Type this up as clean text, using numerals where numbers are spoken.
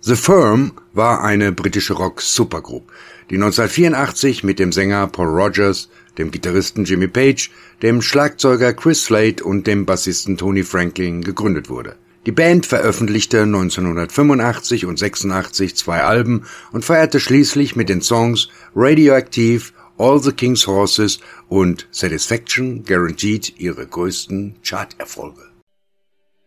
The Firm war eine britische Rock-Supergroup, die 1984 mit dem Sänger Paul Rodgers, dem Gitarristen Jimmy Page, dem Schlagzeuger Chris Slade und dem Bassisten Tony Franklin gegründet wurde. Die Band veröffentlichte 1985 und 86 2 Alben und feierte schließlich mit den Songs Radioactive, All the King's Horses und Satisfaction Guaranteed ihre größten Charterfolge.